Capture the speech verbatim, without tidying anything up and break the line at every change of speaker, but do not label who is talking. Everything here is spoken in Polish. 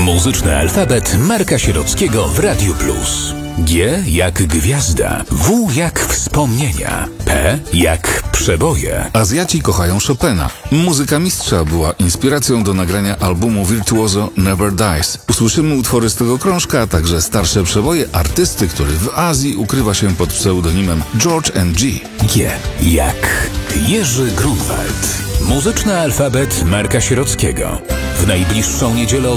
Muzyczny alfabet Marka Sierockiego w Radiu Plus. G jak gwiazda, W jak wspomnienia, P jak przeboje.
Azjaci kochają Chopina. Muzyka mistrza była inspiracją do nagrania albumu Virtuoso Never Dies. Usłyszymy utwory z tego krążka, a także starsze przeboje artysty, który w Azji ukrywa się pod pseudonimem George and G.
G jak Jerzy Grunwald. Muzyczny alfabet Marka Sierockiego. W najbliższą niedzielę